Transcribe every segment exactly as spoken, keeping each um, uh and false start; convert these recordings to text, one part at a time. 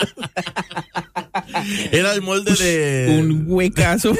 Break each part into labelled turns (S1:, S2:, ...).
S1: Era el molde de...
S2: Un huecazo.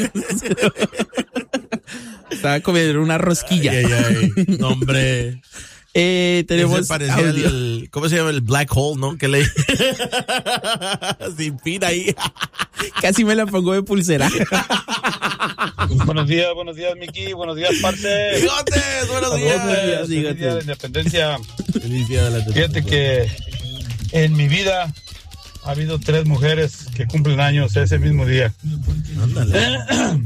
S2: Estaba comiendo una rosquilla.
S1: Ay, ay, ay. No, hombre.
S2: Eh, tenemos
S1: Ese parecía el, ¿cómo se llama? El black hole, ¿no? Que le... Sin fin ahí.
S2: Casi me la pongo de pulsera.
S3: Buenos días, buenos días, Miki. Buenos días, parce.
S1: ¡Bigotes! ¡Buenos días!
S3: Buenos días, feliz día de la independencia.
S1: Feliz día de la independencia.
S3: Fíjate que en mi vida ha habido tres mujeres que cumplen años ese mismo día.
S1: Ándale.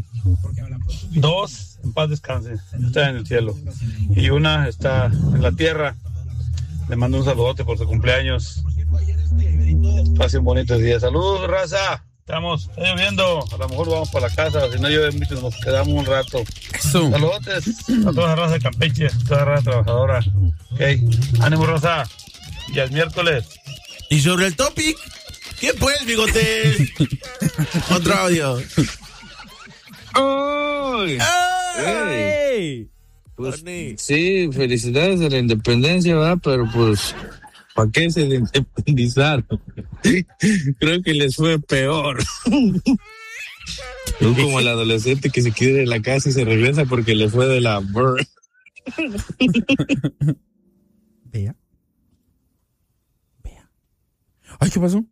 S3: Dos, en paz descansen, está en el cielo. Y una está en la tierra. Le mando un saludote por su cumpleaños. Pase un bonito día. Saludos, raza. Estamos, está lloviendo. A lo mejor vamos para la casa. Si no llueve mucho, nos quedamos un rato.
S2: Eso.
S3: Saludotes a toda la raza de Campeche, toda la raza trabajadora. Ok, ánimo, raza. Y el miércoles.
S1: Y sobre el topic, ¿qué pues, bigote? Otro audio.
S4: ¡Ay!
S2: ¡Ay!
S4: Pues, sí, felicidades de la independencia, ¿verdad? Pero pues, ¿para qué se independizaron? Creo que les fue peor. No como el adolescente que se quiere en la casa y se regresa porque le fue de la burr.
S2: Vea. Vea. Ay, ¿qué pasó?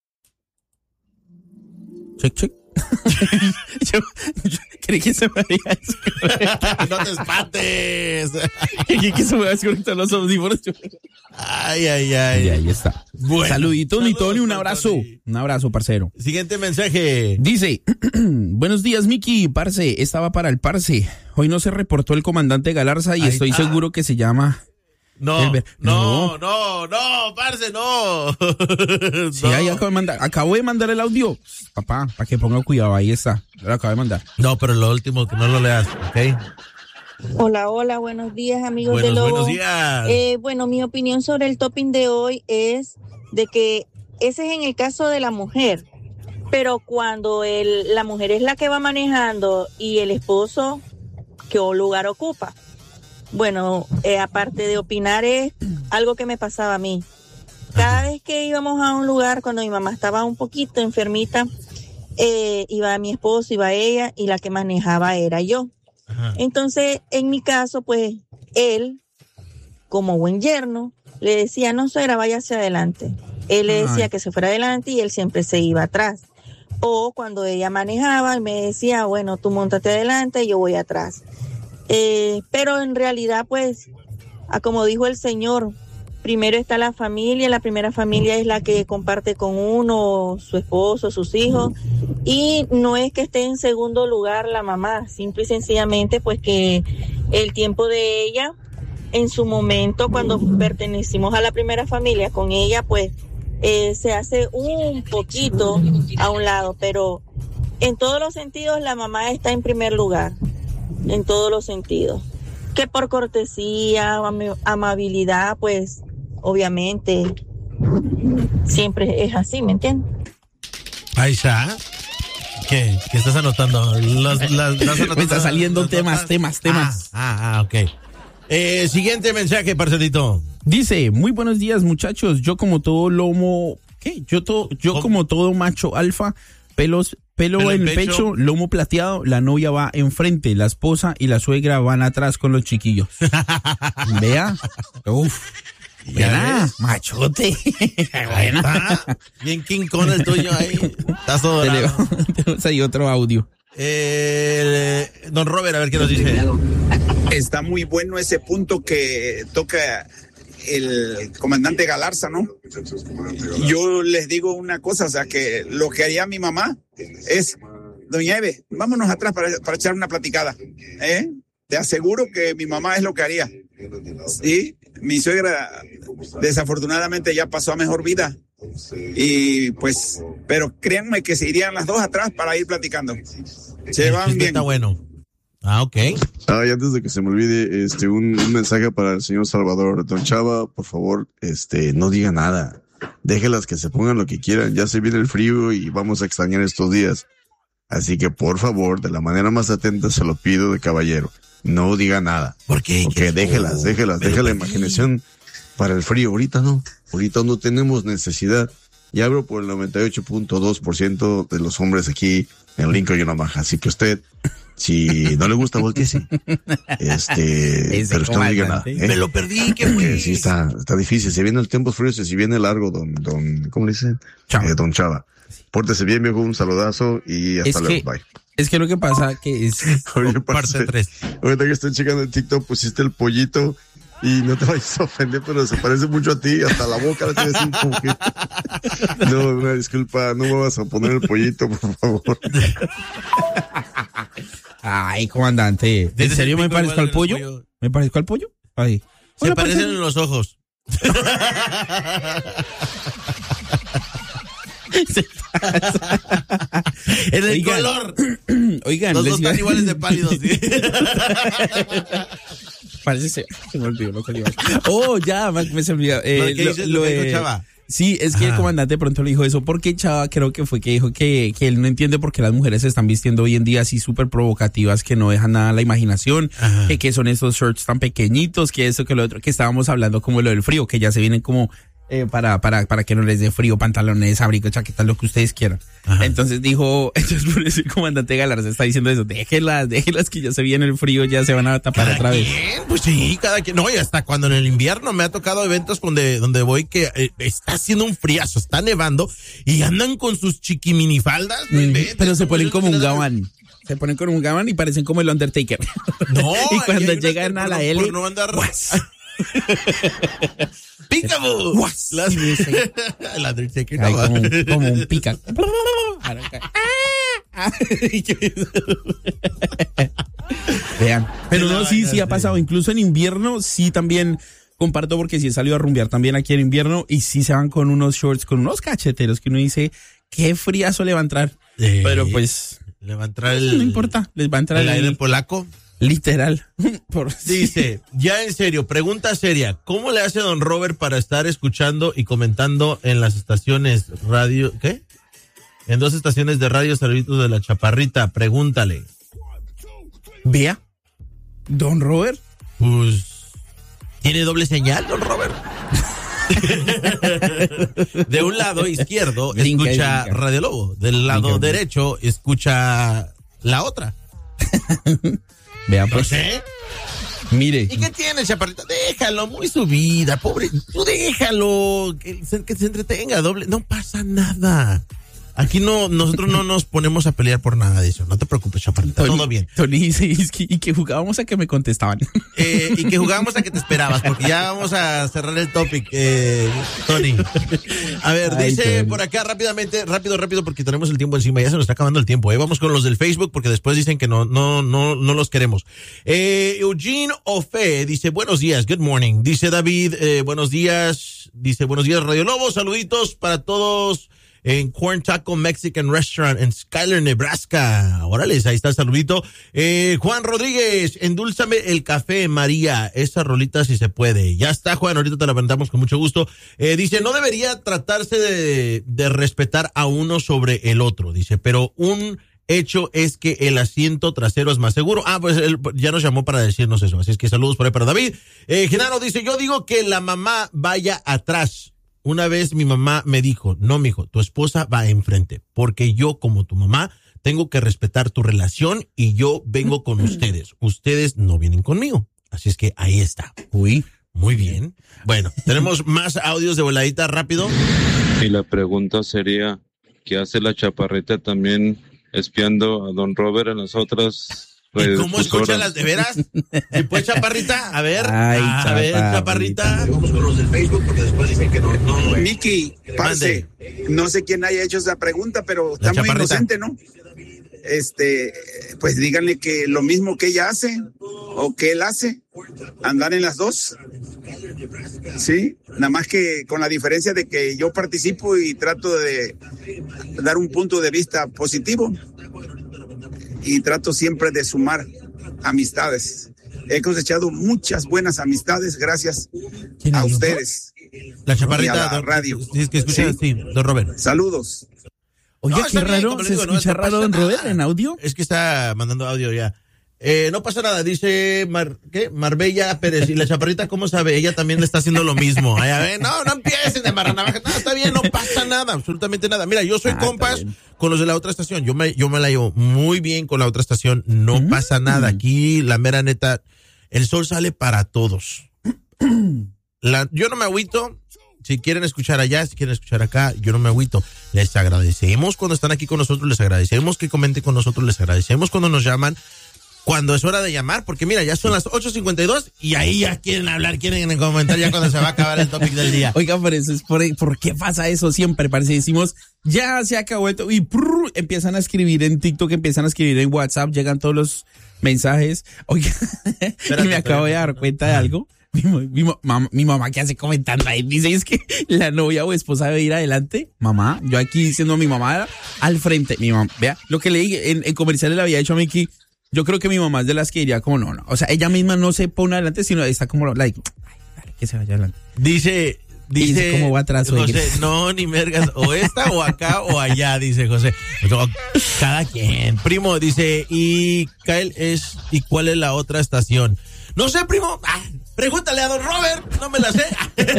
S2: Check, check. yo, yo creí que se me había desconectado.
S1: No te espantes.
S2: Creí que se me había desconectado los audífonos.
S1: Ay, ay, ay.
S2: Y ahí está.
S1: Bueno,
S2: saludito,
S1: saludos,
S2: Tony, un abrazo.
S1: Tony.
S2: Un abrazo, parcero.
S1: Siguiente mensaje.
S2: Dice, buenos días, Miki, parce, estaba para el parce. Hoy no se reportó el comandante Galarza y
S1: Ahí
S2: estoy
S1: está.
S2: seguro que se llama...
S1: No,
S2: Elber.
S1: no, no, no, parce, no.
S2: Sí, ahí acabo de mandar, acabo de mandar el audio. Papá, para que ponga cuidado, ahí está. Lo acabo de mandar.
S1: No, pero lo último, que no lo leas, ¿ok?
S5: Hola, hola, buenos días, amigos
S1: Buenos,
S5: de Lobo.
S1: buenos días.
S5: Eh, bueno, mi opinión sobre el topping de hoy es de que ese es en el caso de la mujer, pero cuando el, la mujer es la que va manejando y el esposo, ¿qué lugar ocupa? Bueno, eh, aparte de opinar, es algo que me pasaba a mí. Cada vez que íbamos a un lugar, cuando mi mamá estaba un poquito enfermita, eh, iba mi esposo, iba ella, y la que manejaba era yo.
S1: Ajá.
S5: Entonces, en mi caso, pues, él, como buen yerno, le decía, no, suegra, vaya hacia adelante. Él le decía
S2: Ay.
S5: que se fuera adelante y él siempre se iba atrás. O cuando ella manejaba, él me decía, bueno, tú móntate adelante y yo voy atrás. Eh, pero en realidad, pues, a como dijo el Señor, primero está la familia, la primera familia es la que comparte con uno, su esposo, sus hijos, y no es que esté en segundo lugar la mamá, simple y sencillamente, pues que el tiempo de ella, en su momento, cuando pertenecimos a la primera familia con ella, pues, eh, se hace un poquito a un lado, pero en todos los sentidos la mamá está en primer lugar. En todos los sentidos. Que por cortesía, am- amabilidad, pues, obviamente, siempre es así, ¿me entiendes?
S1: Ahí está. ¿Qué? ¿Qué estás anotando? Las, las, las anotando,
S2: Me está saliendo
S1: las
S2: temas,
S1: notas?
S2: temas, temas.
S1: Ah, ah, ah, ok. Eh, siguiente mensaje, parcelito.
S2: Dice, muy buenos días, muchachos. Yo como todo lomo, ¿qué? Yo todo, yo
S1: ¿Cómo?
S2: como todo macho alfa, pelos, pelo,
S1: Pelo
S2: en
S1: en
S2: el
S1: pecho.
S2: pecho, lomo plateado, la novia va enfrente, la esposa y la suegra van atrás con los chiquillos. Vea. Uf.
S1: ¿Ya
S2: Buena,
S1: ves?
S2: machote.
S1: Ahí está. Bien King Kong el tuyo ahí. Estás todo dorado.
S2: Tenemos ahí otro audio.
S1: Eh, don Robert, a ver qué nos dice.
S6: Está muy bueno ese punto que toca el comandante Galarza, ¿no? Yo les digo una cosa, o sea, que lo que haría mi mamá es, doña Eve, vámonos atrás para, para echar una platicada, ¿eh? Te aseguro que mi mamá es lo que haría. Sí, mi suegra desafortunadamente ya pasó a mejor vida. Y pues, pero créanme que se irían las dos atrás para ir platicando. Se van
S1: Esto
S6: bien.
S1: está bueno. Ah, ok.
S7: Ah, y antes de que se me olvide, este, un, un mensaje para el señor Salvador. Don Chava, por favor, este, no diga nada. Déjelas que se pongan lo que quieran. Ya se viene el frío y vamos a extrañar estos días. Así que, por favor, de la manera más atenta se lo pido de caballero. No diga nada.
S1: ¿Por qué?
S7: Porque déjelas, déjelas,
S1: Pero
S7: deja la
S1: ¿por qué?
S7: imaginación para el frío. Ahorita no. Ahorita no tenemos necesidad y hablo por el noventa y ocho punto dos por ciento de los hombres aquí en Lincoln y Omaha. Así que usted, si no le gusta, volteese. Este,
S2: Ese
S7: pero usted no diga nada.
S2: comandante.
S7: ¿eh?
S1: Me lo perdí, ¿qué
S7: Porque
S1: fue?
S7: sí está, está difícil. Se vienen tiempos fríos y si viene largo, don, don, ¿cómo le dicen?
S2: Chava.
S7: Eh, don Chava. Pórtese bien, viejo, un saludazo y hasta
S2: Es
S7: luego.
S2: que-
S7: Bye.
S2: Es que lo que pasa que es...
S7: Oye,
S1: Parte
S7: parce,
S1: tres.
S7: ahorita que estoy checando en TikTok, pusiste el pollito y no te vayas a ofender, pero se parece mucho a ti, hasta la boca la tienes así como que... No, una disculpa, no me vas a poner el pollito, por favor.
S2: Ay, comandante. ¿En
S1: Ese
S2: serio
S1: es el
S2: me
S1: pico
S2: parezco
S1: igual
S2: al
S1: del
S2: pollo?
S1: pollo.
S2: ¿Me parezco al pollo? Ay.
S1: Se
S2: Oiga,
S1: parecen
S2: parce,
S1: en los ojos. En el
S2: Oigan,
S1: color.
S2: Oigan,
S1: Los
S2: les
S1: dos
S2: iba-
S1: están iguales de pálidos. ¿Sí?
S2: Parece ser- se me olvidó lo que le iba a decir. Oh, ya, me, me se me olvidó. Eh,
S1: Lo que
S2: lo-
S1: dices,
S2: lo
S1: lo que dijo
S2: de-
S1: Chava.
S2: Sí, es que
S1: Ajá.
S2: el comandante pronto le dijo eso porque Chava creo que fue que dijo que, que él no entiende por qué las mujeres se están vistiendo hoy en día así súper provocativas, que no dejan nada a la imaginación,
S1: Ajá.
S2: que, que son esos shorts tan pequeñitos, que eso, que lo otro, que estábamos hablando como lo del frío, que ya se vienen como eh, para, para, para que no les dé frío, pantalones, abrigos, chaquetas, lo que ustedes quieran.
S1: Ajá.
S2: Entonces dijo, entonces por eso el comandante Galarza está diciendo eso, déjenlas, déjenlas que ya se viene el frío, ya se van a tapar
S1: Cada
S2: otra vez.
S1: quien, pues sí, cada quien. No, y hasta cuando en el invierno me ha tocado eventos donde, donde voy que eh, está haciendo un friazo, está nevando y andan con sus chiquiminifaldas. no
S2: Mm,
S1: inventes,
S2: pero se ponen como un
S1: nada.
S2: gabán. Se ponen con un gabán y parecen como el Undertaker.
S1: No,
S2: y cuando
S1: hay unas
S2: llegan
S1: que
S2: a
S1: por
S2: la
S1: no-
S2: L,
S1: por no andar.
S2: ¡guas!
S1: ¡Picaboo!
S2: ¡guas!
S1: Las-
S2: Sí, sí.
S1: El Undertaker,
S2: Ay,
S1: no.
S2: como, un- como un pica. Vean. Pero no, sí, sí ha pasado. Incluso en invierno, sí también comparto porque sí he salido a rumbear también aquí en invierno y sí se van con unos shorts, con unos cacheteros que uno dice, qué friazo le va a entrar.
S1: Eh,
S2: Pero pues,
S1: Le va a entrar el,
S2: no importa, les va a entrar
S1: el
S2: el,
S1: aire polaco.
S2: literal. Por,
S1: Dice, ya en serio, pregunta seria, ¿cómo le hace don Robert para estar escuchando y comentando en las estaciones radio, ¿qué? En dos estaciones de radio Saluditos de la Chaparrita, pregúntale.
S2: Vea, don Robert.
S1: Pues, ¿tiene doble señal, don Robert? De un lado izquierdo
S2: Brinca y
S1: escucha
S2: brinca.
S1: Radio Lobo, del lado
S2: Brinca y brinca.
S1: derecho escucha la otra.
S2: Vea,
S1: No
S2: pues,
S1: sé.
S2: mire.
S1: ¿Y qué tiene, Chaparrita? Déjalo, muy su vida, pobre. Tú déjalo, que se, que se entretenga, doble. No pasa nada. Aquí no, nosotros no nos ponemos a pelear por nada de eso. No te preocupes, Chaparrita,
S2: Tony-
S1: todo bien.
S2: Tony dice "Es que- y que jugábamos a que me contestaban.
S1: Eh, y que jugábamos a que te esperabas, porque ya vamos a cerrar el topic, eh, Tony. A ver,
S2: Ay,
S1: dice
S2: Tony.
S1: por acá rápidamente, rápido, rápido, porque tenemos el tiempo encima, ya se nos está acabando el tiempo. Eh. Vamos con los del Facebook, porque después dicen que no, no, no, no los queremos. Eh, Eugene Ofe dice, buenos días, good morning. Dice David, eh, buenos días, dice, buenos días, Radio Lobo, saluditos para todos en Corn Taco Mexican Restaurant en Skyler, Nebraska. Órale, ahí está el saludito. Eh, Juan Rodríguez, endúlzame el café, María. Esa rolita si se puede. Ya está, Juan, ahorita te la aventamos con mucho gusto. Eh, dice, no debería tratarse de, de respetar a uno sobre el otro, dice, pero un hecho es que el asiento trasero es más seguro. Ah, pues él ya nos llamó para decirnos eso. Así es que saludos por ahí para David. Eh, Genaro dice, yo digo que la mamá vaya atrás. Una vez mi mamá me dijo, no, mijo, tu esposa va enfrente, porque yo como tu mamá tengo que respetar tu relación y yo vengo con ustedes. Ustedes no vienen conmigo. Así es que ahí está.
S2: Uy.
S1: Muy bien. Bueno, tenemos más audios de voladita rápido.
S4: Y la pregunta sería, ¿qué hace la Chaparrita también espiando a don Robert en las otras
S1: ¿Y cómo
S4: radiofusoras?
S1: escuchan las de veras? ¿Y pues, Chaparrita? A ver,
S2: Ay,
S1: a ver, Chaparrita. Vamos con los del Facebook porque después dicen que no. no.
S6: Miki, parce, no sé quién haya hecho esa pregunta, pero
S1: La
S6: está muy
S1: Chaparrita.
S6: inocente, ¿no? Este, pues díganle que lo mismo que ella hace o que él hace, andar en las dos. Sí, nada más que con la diferencia de que yo participo y trato de dar un punto de vista positivo y trato siempre de sumar amistades. He cosechado muchas buenas amistades gracias
S2: ¿Quién
S6: a
S2: habló?
S6: ustedes.
S1: La
S6: Y a
S1: Chaparrita.
S6: la
S1: don-
S6: radio.
S1: Sí, es que escucha,
S6: Sí.
S1: sí, don Robert.
S6: Saludos.
S2: Oye,
S1: No,
S2: qué
S1: está bien,
S2: raro,
S1: como le
S2: se
S1: digo, no,
S2: escucha
S1: no pasa
S2: raro don
S1: nada.
S2: Robert en audio.
S1: Es que está mandando audio ya. Eh, no pasa nada, dice Mar, ¿qué? Marbella Pérez. ¿Y la chaparrita cómo sabe? Ella también le está haciendo lo mismo. Ay, a ver, no, no empiecen de marranavaja. No, está bien, no pasa nada, absolutamente nada. Mira, yo soy ah, compas con los de la otra estación. Yo me, yo me la llevo muy bien con la otra estación. No mm. pasa nada. Aquí, la mera neta, el sol sale para todos. La, yo no me agüito. Si quieren escuchar allá, si quieren escuchar acá, yo no me agüito. Les agradecemos cuando están aquí con nosotros, les agradecemos que comenten con nosotros, les agradecemos cuando nos llaman, cuando es hora de llamar, porque mira, ya son las ocho cincuenta y dos y ahí ya quieren hablar, quieren comentar ya cuando se va a acabar el topic del día.
S2: Oigan, por eso es por, ¿por qué pasa eso siempre? Parece decimos, ya se acabó esto y prrr, empiezan a escribir en TikTok, empiezan a escribir en WhatsApp, llegan todos los mensajes. Oigan, y me acabo de dar cuenta de algo. Mi, mi, mamá, mi mamá que hace comentando ahí, dice, es que la novia o esposa debe ir adelante. Mamá, yo aquí diciendo a mi mamá al frente. Mi mamá, vea, lo que le dije en, en comerciales le había dicho a Miki, yo creo que mi mamá es de las que diría como no, no. O sea, ella misma no se pone adelante, sino está como, like, ay, dale, que se vaya adelante.
S1: Dice, dice,
S2: dice cómo va atrás.
S1: José, no, ni mergas, o esta o acá o allá, dice José. Cada quien. Primo, dice, y Kyle es, ¿y cuál es la otra estación? No sé, primo. Ah, pregúntale a don Robert. No me la sé.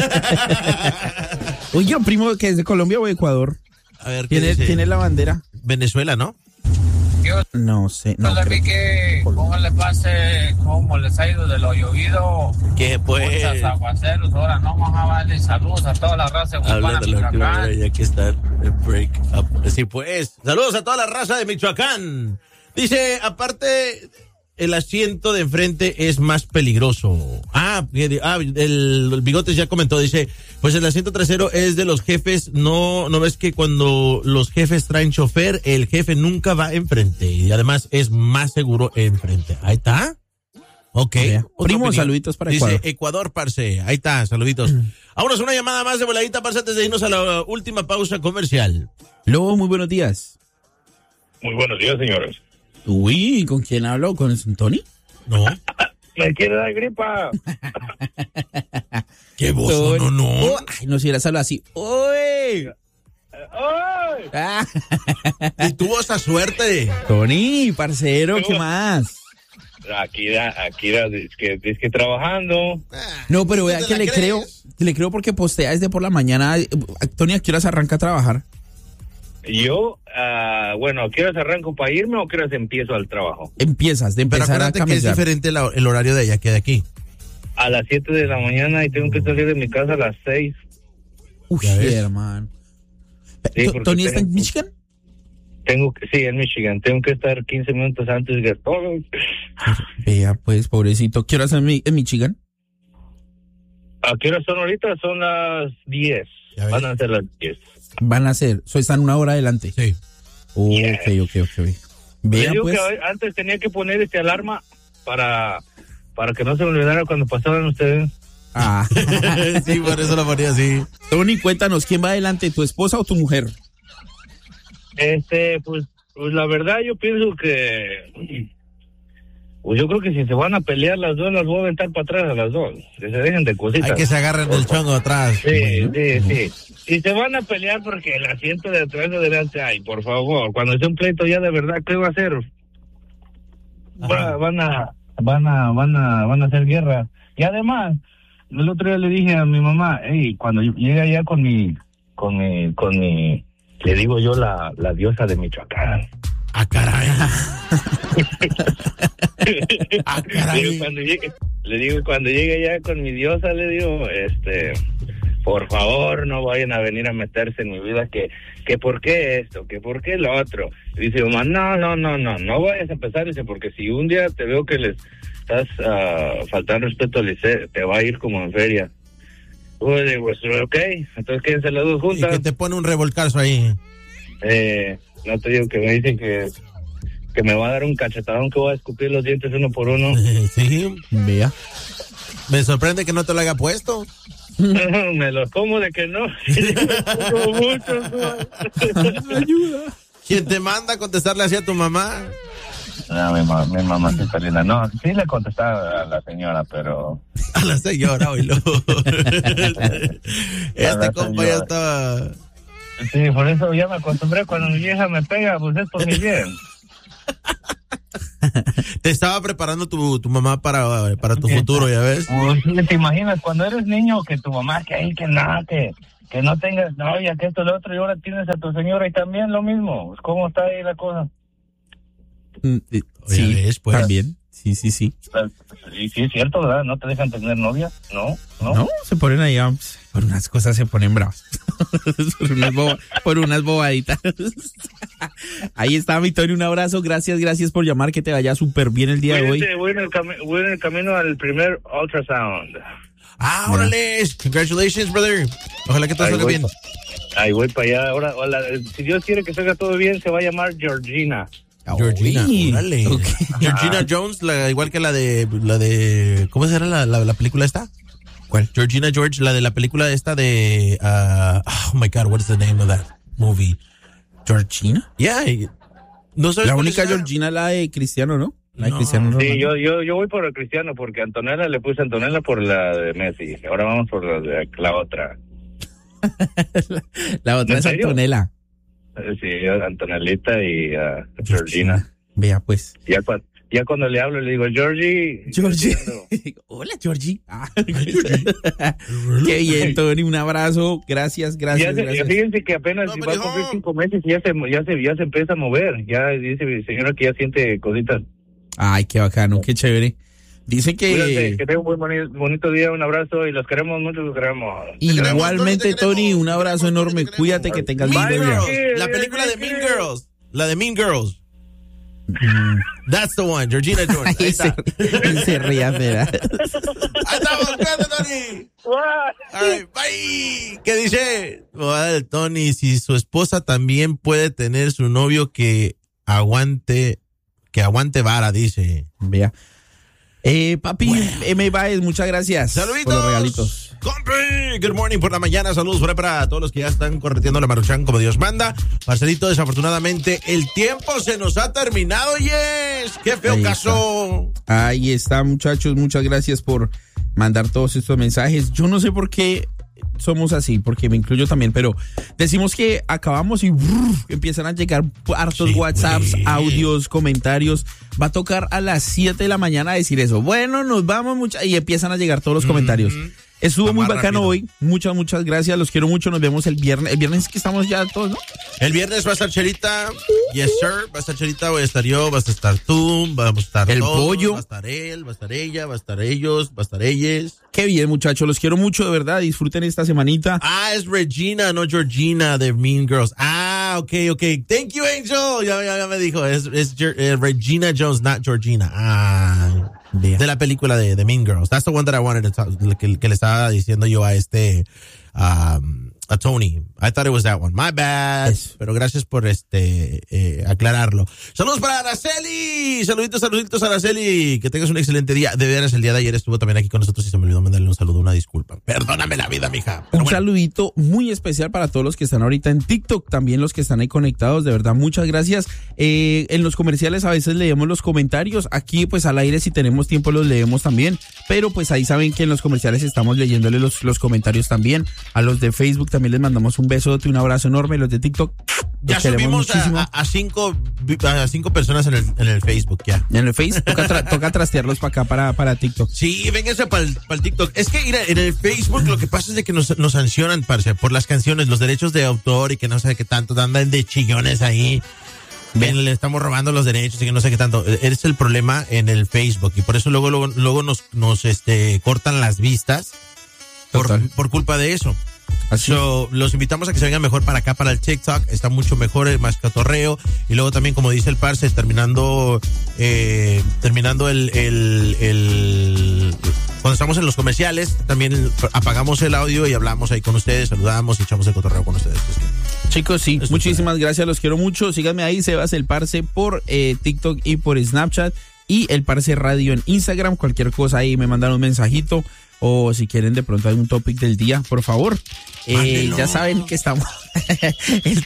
S2: Oye, primo, ¿que es de Colombia o de Ecuador?
S1: A ver,
S2: ¿Quién es, ¿quién es la bandera?
S1: Venezuela, ¿no?
S2: No sé. No,
S8: no que cómo le pase, cómo les ha ido de lo llovido.
S1: Que pues.
S8: Muchos aguaceros. Ahora no vamos a darle saludos a toda la raza de
S1: Habla de la ya que está el break up. Sí, pues. Saludos a toda la raza de Michoacán. Dice, aparte, el asiento de enfrente es más peligroso. Ah, ah el, el Bigotes ya comentó, dice, pues el asiento trasero es de los jefes, no, no ves que cuando los jefes traen chofer, el jefe nunca va enfrente y además es más seguro enfrente. Ahí está. Ok.
S2: Primo, saluditos para Ecuador.
S1: Dice Ecuador, parce. Ahí está, saluditos. Mm. Vámonos, una llamada más de voladita, parce, antes de irnos a la última pausa comercial.
S2: Lobo, muy buenos días.
S9: Muy buenos días, señores.
S2: Uy, ¿con quién hablo? ¿Con Tony?
S1: No.
S9: Me quiere dar gripa.
S1: ¿Qué voz? No, no, no.
S2: Oh, ay, no, si era salvo así. ¡Uy!
S9: ¡Ay!
S2: Ah.
S1: Y tuvo esa suerte.
S2: Tony, parcero, ¿qué más?
S9: Aquí, aquí, es que, es que trabajando.
S2: No, pero vea que le crees? creo, le creo porque postea desde por la mañana. Tony, ¿a qué horas arranca a trabajar?
S9: Yo, uh, bueno, ¿quieres arranco para irme o quieres empiezo al trabajo?
S2: Empiezas, de empezar
S1: Pero acuérdate
S2: a
S1: que es diferente la, el horario de allá que de aquí.
S9: A las siete de la mañana y tengo que salir de mi casa a las seis.
S2: Uy, hermano. Sí, ¿Tony está en Michigan?
S9: Tengo que, sí, en Michigan. Tengo que estar quince minutos antes de todo.
S2: Vea, pues, pobrecito. ¿Qué horas en, mi, en Michigan?
S9: ¿A qué horas son ahorita? Son las diez. Van a ser las diez.
S2: Van a ser, so están una hora adelante.
S1: Sí.
S2: Oh, yes. Ok, ok, ok.
S9: Vea, digo pues. Que antes tenía que poner este alarma para, para que no se me olvidara cuando pasaban ustedes.
S2: Ah.
S1: Sí, por eso lo ponía así.
S2: Tony, cuéntanos, ¿quién va adelante, tu esposa o tu mujer?
S9: Este, pues, pues la verdad yo pienso que... Pues yo creo que si se van a pelear las dos, las voy a aventar para atrás a las dos. Que se dejen de cositas.
S1: Hay que se agarren del chongo atrás.
S9: Sí, bueno. sí, sí. Si se van a pelear porque el asiento de atrás de adelante, ay, por favor, cuando esté un pleito ya de verdad, ¿qué va a hacer? Va, van a, van a, van a, van a hacer guerra. Y además, el otro día le dije a mi mamá, hey, cuando llegue allá con mi, con mi, con mi, le digo yo la, la diosa de Michoacán.
S1: Ah, caray. Ah, caray.
S9: Le digo, cuando llegue, le digo, cuando llegue allá con mi diosa, le digo, este, por favor, no vayan a venir a meterse en mi vida, que, que por qué esto, que por qué lo otro. Y dice, mamá, no, no, no, no, no vayas a empezar, dice, porque si un día te veo que les estás uh, faltando respeto al liceo, te va a ir como en feria. Pues digo, ok, entonces quédense las dos juntas.
S1: Y que te pone un revolcazo ahí.
S9: Eh... No te digo que me dicen que, que me va a dar un cachetadón que voy a escupir los dientes uno por uno.
S1: Sí,
S2: vea.
S1: Me sorprende que no te lo haya puesto.
S9: Me lo como de que no.
S2: Me ayuda.
S1: ¿Quién te manda a contestarle así a tu mamá?
S9: No, mi, ma- mi mamá sí está linda. No, sí le contestaba a la señora, pero...
S1: A la señora, oílo. Este compa ya estaba...
S9: Sí, por eso ya me acostumbré. Cuando mi vieja me pega, pues es por mi bien.
S1: Te estaba preparando tu, tu mamá para, para tu futuro, ¿ya ves?
S9: Pues, ¿te imaginas cuando eres niño que tu mamá que ahí, que nada, que, que no tengas novia, que esto, lo otro, y ahora tienes a tu señora y también lo mismo? ¿Cómo está ahí la cosa?
S2: Mm, eh, sí,
S1: ves, pues.
S2: también. Sí, sí, sí.
S9: Y sí, es cierto, ¿verdad? ¿No te dejan tener novia? No, no.
S2: No, se ponen ahí, pues, por unas cosas se ponen bravos. por, unas boba, por unas bobaditas. Ahí está, mi Tony, un abrazo. Gracias, gracias por llamar, que te vaya súper bien el día
S9: Cuídate,
S2: de hoy.
S9: Voy en, el cami- voy en el camino al primer ultrasound.
S1: Ah, órale. Congratulations, brother. Ojalá que todo
S9: Ahí
S1: salga
S9: voy
S1: bien.
S9: pa- Ahí voy para allá. Ahora, hola, si Dios quiere que salga todo bien, se va a llamar Georgina.
S1: Georgina,
S2: Uy,
S1: órale.
S2: okay.
S1: Georgina
S9: Ah.
S1: Jones, la, igual que la de, la de, ¿cómo será la, la, la película esta? ¿Cuál? Georgina George, la de la película esta de, uh, oh my God, what is the name of that movie?
S2: ¿Georgina?
S1: Yeah. No sabes
S2: La
S1: cuál
S2: única
S1: es esa?
S2: Georgina, la de Cristiano, ¿no? La de
S1: No.
S2: Cristiano Ronaldo.
S9: Sí, yo, yo, yo voy por el Cristiano porque Antonella le puse Antonella por la de Messi. Ahora vamos por la de la otra.
S2: La otra
S9: ¿En
S2: es
S9: serio?
S2: Antonella.
S9: Eh, Sí, Antonellita y uh, Georgina.
S2: Vea, pues.
S9: Ya, cua- ya cuando le hablo le digo, Georgie.
S2: Georgie. Hola, Georgie. Ah, qué bien, Tony. Un abrazo. Gracias, gracias.
S9: Ya se-
S2: gracias.
S9: fíjense que apenas
S1: No,
S9: va a
S1: pero
S9: cumplir
S1: no.
S9: cinco meses y ya se, ya, se, ya se empieza a mover. Ya dice mi señora que ya siente cositas.
S2: Ay, qué bacano, qué chévere. Dicen
S9: Cuídate,
S2: que
S9: que tenga un muy boni- bonito día, un abrazo y los queremos mucho, los queremos.
S2: igualmente,
S1: te queremos,
S2: Tony, un
S1: te
S2: abrazo
S1: queremos,
S2: enorme.
S1: te queremos.
S2: Cuídate, que tengas
S1: Mean
S2: lindo día.
S1: Girls, la película de Mean Girls. La de Mean Girls. That's the one, Georgina George. Ahí
S2: Y
S1: está.
S2: se, se ría, ¿verdad?
S1: Ahí estamos, cuídate, Tony. All right, bye. ¿Qué dice? Oh, el Tony, si su esposa también puede tener su novio que aguante, que aguante vara, dice.
S2: Vea. Eh, papi, M. Baez, muchas gracias
S1: Saluditos.
S2: por los regalitos.
S1: Compi, good morning por la mañana. Saludos por ahí para todos los que ya están correteando la Maruchan como Dios manda. Marcelito, desafortunadamente, el tiempo se nos ha terminado, yes. Qué feo
S2: Ahí
S1: caso.
S2: Ahí está, muchachos, muchas gracias por mandar todos estos mensajes. Yo no sé por qué somos así, porque me incluyo también, pero decimos que acabamos y brrr, empiezan a llegar hartos
S1: Sí,
S2: WhatsApps,
S1: güey.
S2: audios, comentarios. Va a tocar a las siete de la mañana decir eso. Bueno, nos vamos mucha y empiezan a llegar todos los comentarios. Estuvo
S1: Va
S2: muy
S1: más
S2: bacano
S1: rápido.
S2: hoy. Muchas, muchas gracias. Los quiero mucho. Nos vemos el viernes. El viernes que estamos ya todos, ¿no?
S1: El viernes va a estar Cherita. Yes, sir. Va a estar Cherita, voy a estar yo, vas a estar tú, vamos a estar
S2: El
S1: todos,
S2: pollo.
S1: Va a estar él, va a estar ella, va a estar ellos, va a estar ellas.
S2: Qué bien, muchachos. Los quiero mucho, de verdad. Disfruten esta semanita.
S1: Ah, es Regina, no Georgina de Mean Girls. Ah, ok, ok. Thank you, Angel. Ya, ya, ya me dijo. Es, es Ger- eh, Regina Jones, not Georgina. Ah,
S2: Vea.
S1: de la película de, de Mean Girls. That's the one that I wanted to talk, que, que le estaba diciendo yo a este, um, a Tony. I thought it was that one. My bad.
S2: Yes.
S1: Pero gracias por este, eh, aclararlo. Saludos para Araceli. Saluditos, saluditos a Araceli. Que tengas un excelente día. De veras, el día de ayer estuvo también aquí con nosotros y se me olvidó mandarle un saludo, una disculpa. Perdóname la vida, mija. Pero
S2: Un
S1: bueno.
S2: saludito muy especial para todos los que están ahorita en TikTok, también los que están ahí conectados, de verdad, muchas gracias. Eh, en los comerciales a veces leemos los comentarios, aquí pues al aire si tenemos tiempo los leemos también, pero pues ahí saben que en los comerciales estamos leyéndole los, los comentarios también. A los de Facebook también les mandamos un besote, un abrazo enorme, los de TikTok.
S1: Ya
S2: los queremos
S1: subimos a,
S2: muchísimo.
S1: a- a cinco, a cinco personas en el, en el Facebook, ya.
S2: En el Face toca, tra- toca trastearlos para acá, para, para TikTok.
S1: Sí, vénganse para el TikTok. Es que mira, en el Facebook lo que pasa es de que nos, nos sancionan, parce, por las canciones, los derechos de autor y que no sé qué tanto, andan de chillones ahí. Ven, le estamos robando los derechos y que no sé qué tanto. Es el problema en el Facebook y por eso luego, luego, luego nos, nos este, cortan las vistas por,
S2: Total.
S1: por culpa de eso.
S2: Así.
S1: So, los invitamos a que se vengan mejor para acá, para el TikTok. Está mucho mejor, es más catorreo. Y luego también, como dice el parce, terminando eh, terminando el, el, el... Cuando estamos en los comerciales, también apagamos el audio y hablamos ahí con ustedes, saludamos y echamos el cotorreo con ustedes. Es que-
S2: Chicos, sí,
S1: Eso
S2: muchísimas gracias, los quiero mucho. Síganme ahí, Sebas el Parce por eh, TikTok y por Snapchat y el Parce Radio en Instagram. Cualquier cosa ahí me mandan un mensajito o si quieren de pronto algún topic del día, por favor. Eh,
S1: Mándelo.
S2: ya saben que estamos el,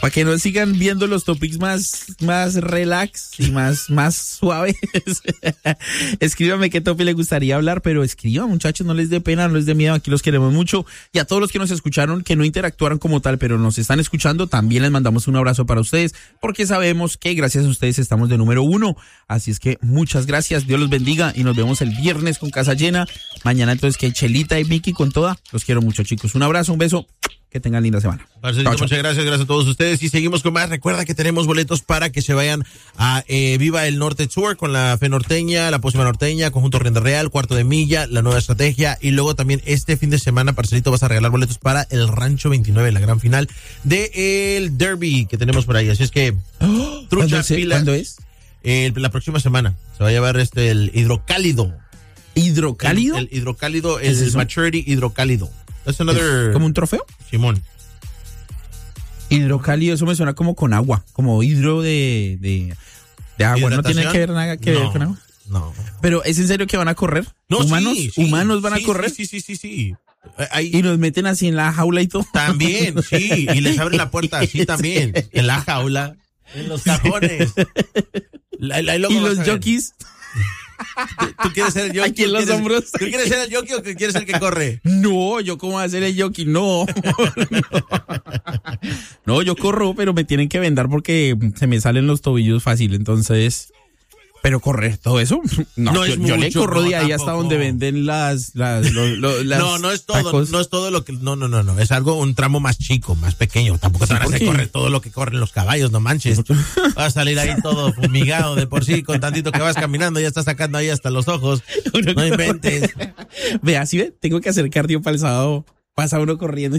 S2: Para que no sigan viendo los topics más, más relax y más, más suaves. Escríbame qué topic le gustaría hablar, pero escriban, muchachos, no les dé pena, no les dé miedo, aquí los queremos mucho. Y a todos los que nos escucharon, que no interactuaron como tal, pero nos están escuchando, también les mandamos un abrazo para ustedes, porque sabemos que gracias a ustedes estamos de número uno. Así es que muchas gracias, Dios los bendiga y nos vemos el viernes con casa llena. Mañana entonces que Chelita y Mickey con toda. Los quiero mucho, chicos. Un abrazo, un beso. Que tengan linda semana.
S1: Marcelito, muchas gracias, gracias a todos ustedes y seguimos con más. Recuerda que tenemos boletos para que se vayan a eh, Viva el Norte Tour con la Fe Norteña, la Pócima Norteña, Conjunto Rienda Real, Cuarto de Milla, la Nueva Estrategia y luego también este fin de semana, Marcelito, vas a regalar boletos para el Rancho veintinueve, la gran final de el Derby que tenemos por ahí. Así es que,
S2: oh,
S1: trucha, pila.
S2: ¿Cuándo es?
S1: Eh, la próxima semana se va a llevar este el hidrocálido.
S2: ¿Hidrocálido?
S1: El, el hidrocálido es, es el Maturity hidrocálido. That's another...
S2: ¿Es como un trofeo?
S1: Simón.
S2: Hidrocálido, eso me suena como con agua, como hidro de, de, de agua. ¿No tiene que ver nada que
S1: no,
S2: ver con agua?
S1: No.
S2: ¿Pero es en serio que van a correr?
S1: No,
S2: ¿Humanos,
S1: sí, sí,
S2: ¿humanos van
S1: sí,
S2: a correr?
S1: Sí, sí, sí, sí. sí.
S2: Ahí, y nos meten así en la jaula y todo.
S1: También, sí. Y les abren la puerta así también. En la jaula. En los cajones. La, la,
S2: y los jockeys.
S1: ¿Tú, ¿Tú quieres ser el jockey?
S2: Aquí en los hombros.
S1: ¿Tú quieres ser el jockey o que quieres ser el que corre?
S2: No, yo cómo voy a ser el jockey, no. no. No, yo corro, pero me tienen que vendar porque se me salen los tobillos fácil, entonces... Pero correr todo eso, no,
S1: no
S2: yo,
S1: es
S2: yo
S1: mucho,
S2: le corro
S1: no,
S2: de ahí
S1: tampoco.
S2: hasta donde venden las, las, lo, lo, las
S1: no, no es todo,
S2: tacos.
S1: no es todo lo que, no, no, no, no, es algo, un tramo más chico, más pequeño, tampoco te van a hacer correr todo lo que corren los caballos, no manches, vas a salir ahí todo fumigado de por sí, con tantito que vas caminando, ya estás sacando ahí hasta los ojos, no inventes.
S2: Ve, así ve, tengo que hacer cardio para el sábado, pasa uno corriendo.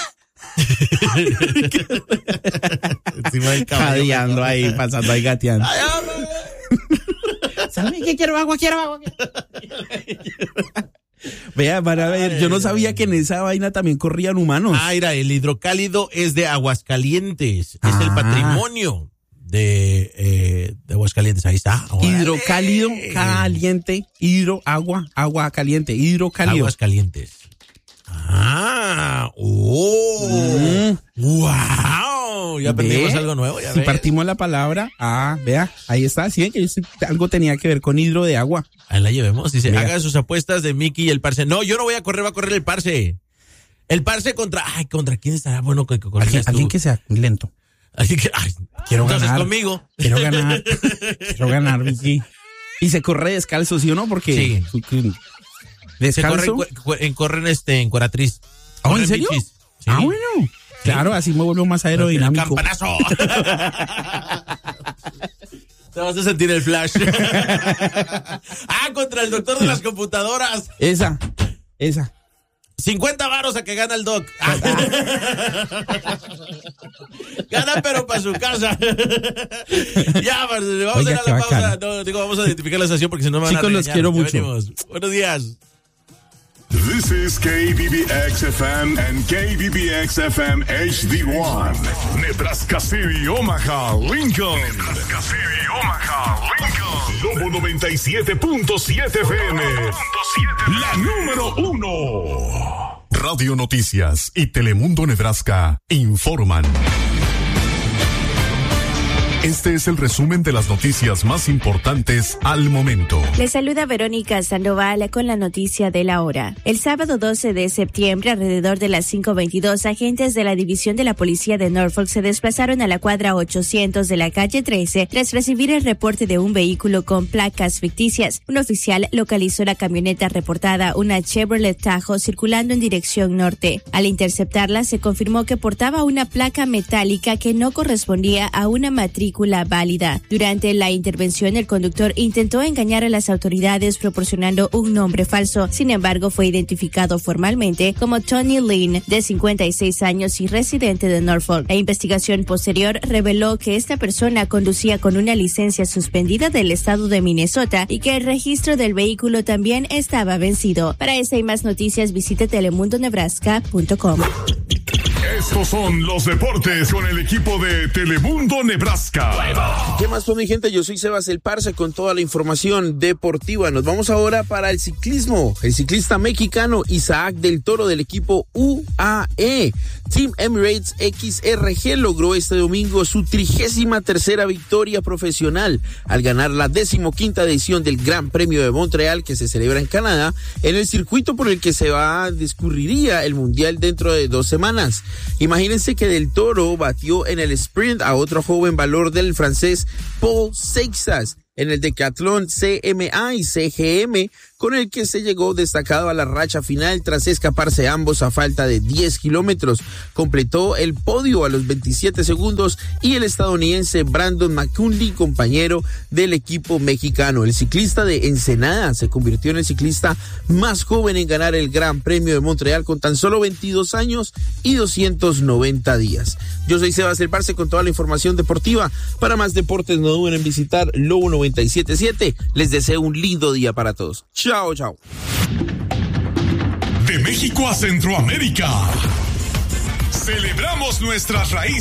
S1: Encima del caballo.
S2: Jadeando ahí, pasando ahí gateando. Ay, ¿sabe qué quiero agua? Quiero agua. Vea, van a ver, yo no sabía que en esa vaina también corrían humanos.
S1: Ah, mira, el hidrocálido es de Aguascalientes,
S2: ah.
S1: es el patrimonio de, eh, de Aguascalientes, ahí está.
S2: Órale. Hidrocálido, caliente, hidro, agua, agua caliente, hidrocálido.
S1: Aguascalientes. Ah, oh, mm. Wow, ya aprendimos algo nuevo. Ya
S2: si
S1: ves.
S2: Partimos la palabra, ah, vea, ahí está, sí, que algo tenía que ver con hidro de agua.
S1: Ahí la llevemos, dice,
S2: Mira.
S1: haga sus apuestas de Mickey y el Parce. No, yo no voy a correr, va a correr el Parce. El Parce contra, ay, ¿contra quién estará bueno que corras
S2: alguien,
S1: tú?
S2: Alguien que sea lento.
S1: Así que, ay,
S2: quiero
S1: entonces
S2: ganar.
S1: conmigo.
S2: Quiero ganar, quiero ganar, Mickey. Y se corre descalzo, ¿sí o no? Porque...
S1: Sí.
S2: ¿Descalzo?
S1: Se corren, en, corren este, en Cuaratriz.
S2: ¿Oh, en serio?
S1: Bichis. Sí.
S2: Ah, bueno. Sí. Claro, así me vuelvo más aerodinámico.
S1: ¡El campanazo! Te vas a sentir el flash. Ah, contra el doctor de las computadoras.
S2: Esa, esa.
S1: cincuenta varos a que gana el doc. Gana, pero para su casa. Ya, Marcelo, vamos Oiga, a ir a la pausa. No, digo, vamos a identificar la estación porque si no me van
S2: Chicos,
S1: a regañar.
S2: los quiero mucho.
S1: Venimos. Buenos días.
S10: This is K B B X F M and K B B X F M H D one. Nebraska City, Omaha, Lincoln. Nebraska City, Omaha, Lincoln. Lobo noventa y siete punto siete F M. La número uno. Radio Noticias y Telemundo Nebraska informan. Este es el resumen de las noticias más importantes al momento.
S11: Les saluda Verónica Sandoval con la noticia de la hora. El sábado doce de septiembre, alrededor de las cinco veintidós, agentes de la División de la Policía de Norfolk se desplazaron a la cuadra ochocientos de la calle trece tras recibir el reporte de un vehículo con placas ficticias. Un oficial localizó la camioneta reportada, una Chevrolet Tahoe, circulando en dirección norte. Al interceptarla, se confirmó que portaba una placa metálica que no correspondía a una matrícula válida. Durante la intervención, el conductor intentó engañar a las autoridades proporcionando un nombre falso. Sin embargo, fue identificado formalmente como Tony Lynn, de cincuenta y seis años y residente de Norfolk. La investigación posterior reveló que esta persona conducía con una licencia suspendida del estado de Minnesota y que el registro del vehículo también estaba vencido. Para esta y más noticias, visite telemundo nebraska punto com.
S10: Estos son los deportes con el equipo de Telemundo Nebraska.
S2: ¿Qué más, mi gente? Yo soy Sebas el Parce con toda la información deportiva. Nos vamos ahora para el ciclismo. El ciclista mexicano Isaac del Toro del equipo U A E Team Emirates X R G logró este domingo su trigésima tercera victoria profesional al ganar la decimoquinta edición del Gran Premio de Montreal que se celebra en Canadá en el circuito por el que se va discurriría el Mundial dentro de dos semanas. Imagínense que Del Toro batió en el sprint a otro joven valor del francés Paul Seixas en el decatlón C M A y C G M, con el que se llegó destacado a la racha final tras escaparse ambos a falta de diez kilómetros. Completó el podio a los veintisiete segundos y el estadounidense Brandon McCundy, compañero del equipo mexicano. El ciclista de Ensenada se convirtió en el ciclista más joven en ganar el Gran Premio de Montreal con tan solo veintidós años y doscientos noventa días. Yo soy Sebas el Parce con toda la información deportiva. Para más deportes no duden en visitar Lobo noventa y siete punto siete. Les deseo un lindo día para todos. Chao, chao.
S10: De México a Centroamérica, celebramos nuestras raíces.